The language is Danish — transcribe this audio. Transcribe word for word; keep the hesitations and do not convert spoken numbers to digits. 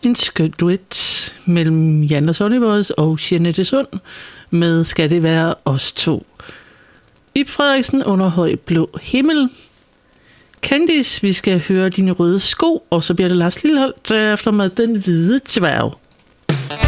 En skøn duet mellem Jan og Sonnyboys og Jeanette Sund med Skal det være os to. Ib Frederiksen under høj blå himmel. Candice, vi skal høre Dine røde sko, og så bliver det Lars Lilleholdt derefter med Den hvide dværg.